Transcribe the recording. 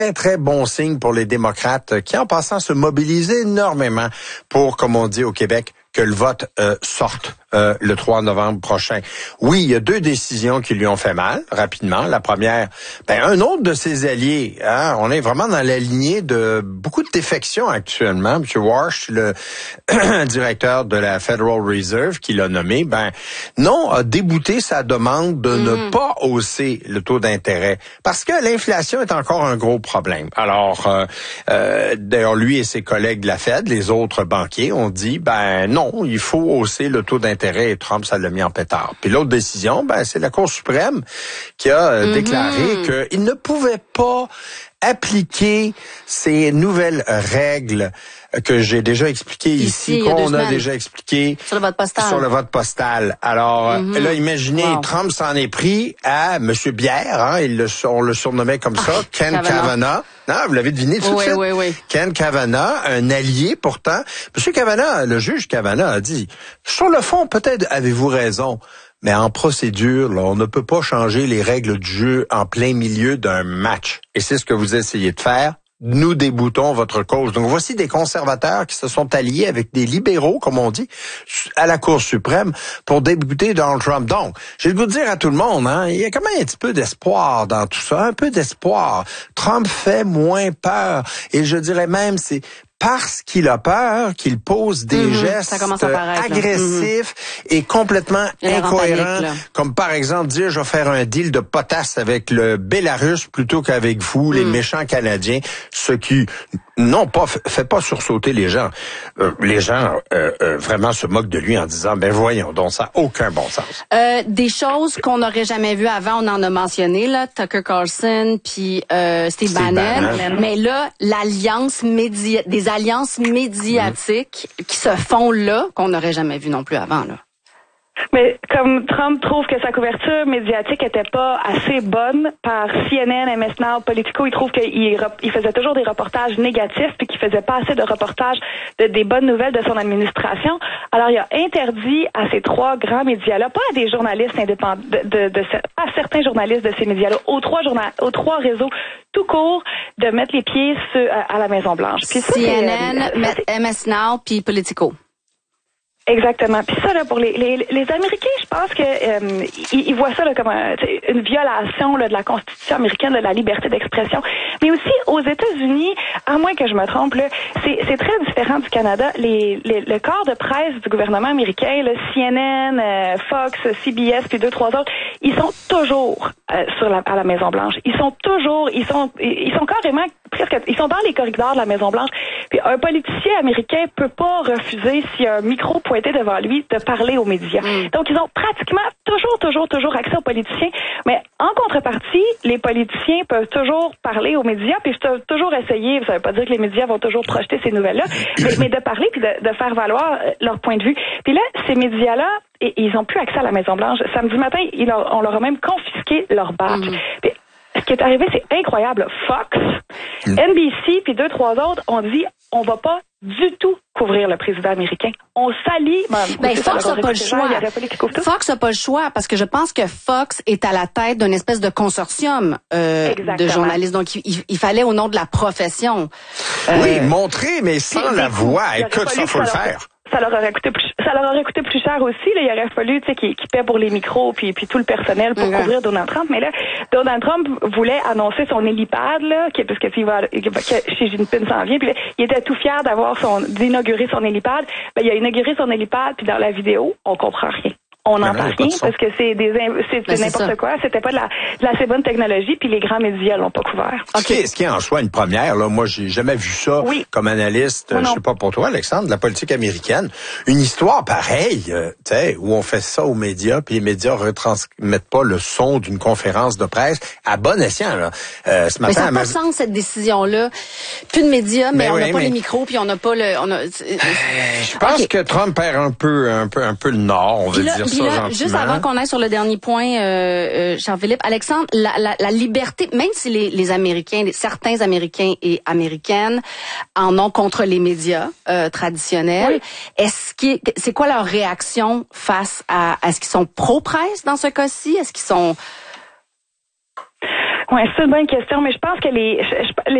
très, très bon signe pour les démocrates qui, en passant, se mobilisent énormément pour, comme on dit au Québec, que le vote sorte le 3 novembre prochain. Oui, il y a 2 décisions qui lui ont fait mal, rapidement. La première, un autre de ses alliés, on est vraiment dans la lignée de beaucoup de défections actuellement. M. Warsh, le directeur de la Federal Reserve, qui l'a nommé, a débouté sa demande de ne pas hausser le taux d'intérêt parce que l'inflation est encore un gros problème. Alors, d'ailleurs, lui et ses collègues de la Fed, les autres banquiers, ont dit, non, il faut hausser le taux d'intérêt et Trump, ça l'a mis en pétard. Puis l'autre décision, c'est la Cour suprême qui a déclaré qu'il ne pouvait pas appliquer ces nouvelles règles que j'ai déjà expliquées ici, qu'on a déjà expliquées sur le vote postal. Sur le vote postal. Alors, là, imaginez, Trump s'en est pris à M. Bière, on le surnommait comme ça, Ken Kavanaugh. Non, vous l'avez deviné tout de suite. Oui. Ken Kavanaugh, un allié pourtant. M. Kavanaugh, le juge Kavanaugh a dit, sur le fond, peut-être avez-vous raison, mais en procédure, là, on ne peut pas changer les règles du jeu en plein milieu d'un match. Et c'est ce que vous essayez de faire. Nous déboutons votre cause. Donc, voici des conservateurs qui se sont alliés avec des libéraux, comme on dit, à la Cour suprême pour débouter Donald Trump. Donc, j'ai le goût de dire à tout le monde, il y a quand même un petit peu d'espoir dans tout ça, un peu d'espoir. Trump fait moins peur. Et je dirais même, c'est parce qu'il a peur qu'il pose des gestes agressifs et complètement incohérents, comme par exemple dire je vais faire un deal de potasse avec le Bélarus plutôt qu'avec vous, les méchants Canadiens, ce qui fait pas sursauter les gens. Les gens vraiment se moquent de lui en disant voyons donc, ça n'a aucun bon sens. Des choses qu'on n'aurait jamais vues avant, on en a mentionné là, Tucker Carlson puis Steve Bannon, mais là l'alliance des alliances médiatiques qui se font là, qu'on n'aurait jamais vu non plus avant, là. Mais comme Trump trouve que sa couverture médiatique était pas assez bonne par CNN, MS Now, Politico, il trouve qu'il faisait toujours des reportages négatifs puis qu'il faisait pas assez de reportages des bonnes nouvelles de son administration. Alors il a interdit à ces 3 grands médias-là, pas à des journalistes indépendants, à certains journalistes de ces médias-là, aux 3 réseaux tout court, de mettre les pieds à la Maison-Blanche. Puis ça, CNN, MS Now puis Politico. Exactement. Puis ça, là, pour les Américains, je pense que ils voient ça là, comme une violation là, de la Constitution américaine, de la liberté d'expression. Mais aussi, aux États-Unis, à moins que je me trompe, là, c'est très différent du Canada. Le corps de presse du gouvernement américain, là, CNN, Fox, CBS, puis 2-3 autres, ils sont toujours à la Maison-Blanche. Ils sont carrément ils sont dans les corridors de la Maison-Blanche. Puis un politicien américain peut pas refuser, s'il y a un micro pointé devant lui, de parler aux médias. Donc, ils ont pratiquement toujours accès aux politiciens. Mais en contrepartie, les politiciens peuvent toujours parler aux médias, puis peuvent toujours essayer, ça veut pas dire que les médias vont toujours projeter ces nouvelles-là, mais de parler puis de faire valoir leur point de vue. Puis là, ces médias-là, ils ont plus accès à la Maison-Blanche. Samedi matin, on leur a même confisqué leur badge. Puis, ce qui est arrivé, c'est incroyable. Fox, NBC, puis 2-3 autres ont dit on va pas du tout couvrir le président américain. On s'allie. Fox n'a pas le choix. Fox n'a pas le choix parce que je pense que Fox est à la tête d'une espèce de consortium de journalistes. Donc, il fallait au nom de la profession. Oui, montrer, mais sans la voix. Écoute, ça, faut le faire. Ça leur aurait coûté plus cher aussi. Là, il aurait fallu qu'ils paient pour les micros puis tout le personnel pour couvrir Donald Trump. Mais là, Donald Trump voulait annoncer son hélipad là, parce que Xi Jinping s'en vient. Puis là, il était tout fier d'inaugurer son hélipad. Il a inauguré son hélipad puis dans la vidéo, on comprend rien. On n'entend rien parce que c'est n'importe quoi. C'était pas de l'assez bonne technologie, puis les grands médias l'ont pas couvert. Ce qui est en soi une première, là, moi j'ai jamais vu ça comme analyste, je sais pas pour toi Alexandre, de la politique américaine. Une histoire pareille, où on fait ça aux médias, puis les médias retransmettent pas le son d'une conférence de presse à bon escient. Là. Ce matin, mais ça n'a pas de sens cette décision-là. Plus de médias, mais on n'a pas les micros, puis on n'a pas le. Je pense que Trump perd un peu le nord, on veut dire. Puis là, juste avant qu'on aille sur le dernier point, Jean-Philippe, Alexandre, la liberté, même si les Américains, certains Américains et Américaines en ont contre les médias traditionnels, c'est quoi leur réaction face à est-ce qu'ils sont pro-presse dans ce cas-ci? Est-ce qu'ils sont... Oui, c'est une bonne question, mais je pense que les